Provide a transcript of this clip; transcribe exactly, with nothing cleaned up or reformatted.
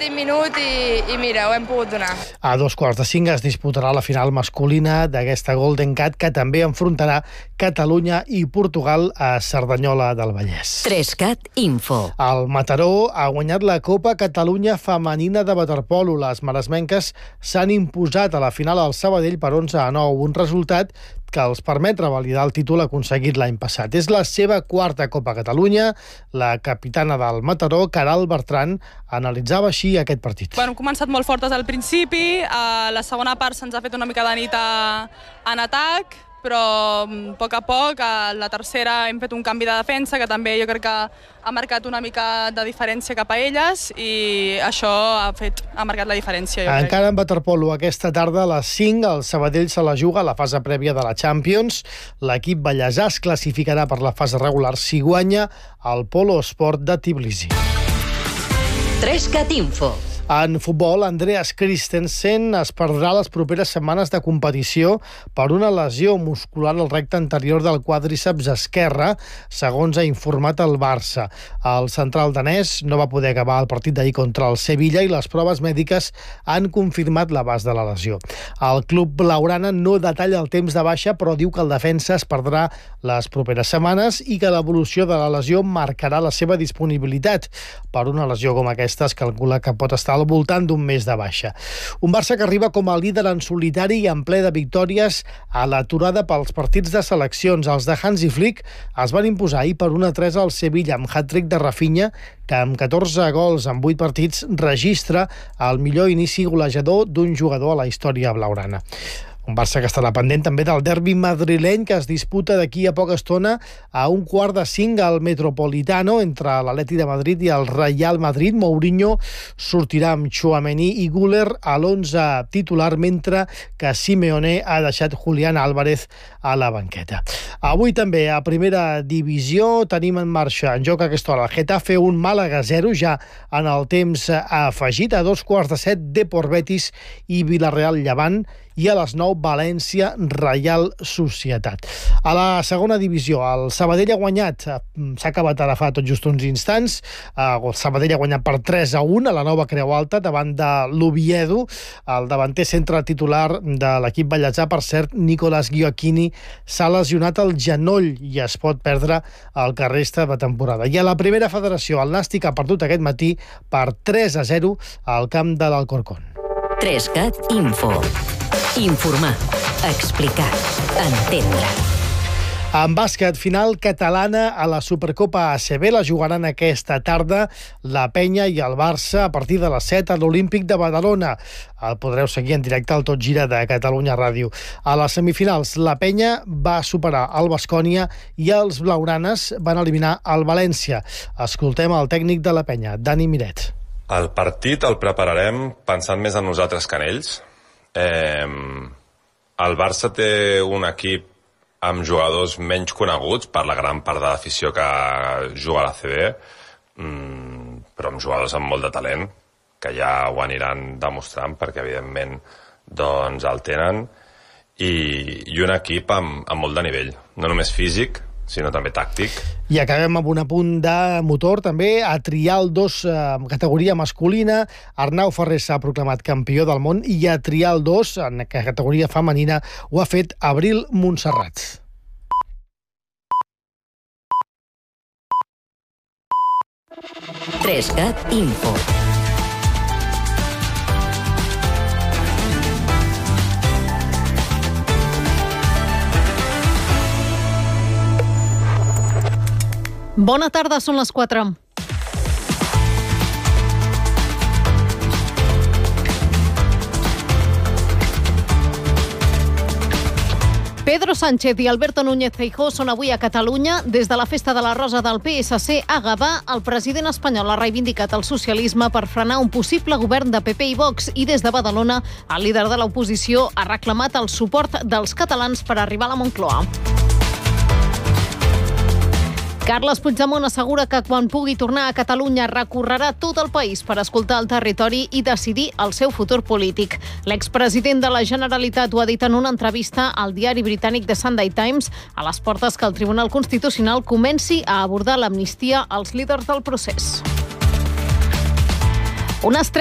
l'últim minut i, i mira, ho hem pogut donar. A dos quarts de cinc es disputarà la final masculina d'aquesta Golden Cat, que també enfrontarà Catalunya i Portugal a Cerdanyola del Vallès. tres cat Info. El Mataró ha guanyat la Copa Catalunya Femenina de waterpolo. Les maresmenques s'han imposat a la final al Sabadell per onze a nou, un resultat que els permet revalidar el títol aconseguit l'any passat. És la seva quarta Copa Catalunya. La capitana del Mataró, Caral Bertran, analitzava així aquest partit. Bueno, hem començat molt fortes al principi, a la segona part se'ns ha fet una mica de nit a, en atac, però a poc a poc, a la tercera hem fet un canvi de defensa que també jo crec que ha marcat una mica de diferència cap a elles i això ha, fet, ha marcat la diferència. Jo Encara en waterpolo, aquesta tarda a les cinc el Sabadell se la juga a la fase prèvia de la Champions. L'equip ballesà es classificarà per la fase regular si guanya el Polo Sport de Tbilisi. tres cat Info. En futbol, Andreas Christensen es perdrà les properes setmanes de competició per una lesió muscular al recte anterior del quàdriceps esquerre, segons ha informat el Barça. El central danès no va poder acabar el partit d'ahir contra el Sevilla i les proves mèdiques han confirmat l'abast de la lesió. El club blaugrana no detalla el temps de baixa, però diu que el defensa es perdrà les properes setmanes i que l'evolució de la lesió marcarà la seva disponibilitat. Per una lesió com aquesta es calcula que pot estar al voltant d'un mes de baixa. Un Barça que arriba com a líder en solitari i en ple de victòries a l'aturada pels partits de seleccions. Els de Hansi Flick es van imposar ahir per un a tres al Sevilla amb hat-trick de Rafinha, que amb catorze gols en vuit partits registra el millor inici golejador d'un jugador a la història blaugrana. Un Barça que estarà pendent també del derbi madrileny que es disputa d'aquí a poca estona a un quart de cinc al Metropolitano entre l'Atleti de Madrid i el Real Madrid. Mourinho sortirà amb Tchouaméni i Güler a l'onze titular, mentre que Simeone ha deixat Julián Álvarez a la banqueta. Avui també a primera divisió tenim en marxa en joc a aquesta hora el Getafe un Màlaga zero ja en el temps afegit. A dos quarts de set Depor Betis i Villarreal Llevant i a les nou València Reial Societat. A la segona divisió el Sabadell ha guanyat, s'ha acabat ara fa tot just uns instants, el Sabadell ha guanyat per tres a un a la nova Creu Alta davant de l'Oviedo. El davanter centre titular de l'equip ballesà, per cert, Nicolás Gioacchini, s'ha lesionat el genoll i es pot perdre el que resta de temporada. I a la primera federació el Nàstic ha perdut aquest matí per tres a zero al camp de l'Alcorcón. tres cat Info. Informar, explicar, entendre. En bàsquet, final catalana a la Supercopa A C B. La jugaran aquesta tarda la Penya i el Barça a partir de les set a l'Olímpic de Badalona. El podreu seguir en directe al Tot Gira de Catalunya Ràdio. A les semifinals, la Penya va superar el Baskonia i els blaugranes van eliminar el València. Escoltem el tècnic de la Penya, Dani Miret. El partit el prepararem pensant més en nosaltres que en ells. Eh, el Barça té un equip amb jugadors menys coneguts per la gran part de l'afició que juga a l'A C B, mm, però amb jugadors amb molt de talent, que ja ho aniran demostrant perquè evidentment doncs, el tenen, i, i un equip amb, amb molt de nivell, no només físic, sinó també tàctic. I acabem amb un apunt de motor, també. A Trial dos, en categoria masculina, Arnau Ferrer s'ha proclamat campió del món, i a Trial dos, en categoria femenina, ho ha fet Abril Montserrat. tres cat Info. Bona tarda, són les quatre. Pedro Sánchez i Alberto Núñez Feijóo són avui a Catalunya. Des de la Festa de la Rosa del P S C a Gavà, el president espanyol ha reivindicat el socialisme per frenar un possible govern de P P i Vox, i des de Badalona el líder de l'oposició ha reclamat el suport dels catalans per arribar a la Moncloa. Carles Puigdemont assegura que quan pugui tornar a Catalunya recorrerà tot el país per escoltar el territori i decidir el seu futur polític. L'expresident de la Generalitat ho ha dit en una entrevista al diari britànic The Sunday Times, a les portes que el Tribunal Constitucional comenci a abordar l'amnistia als líders del procés. Unes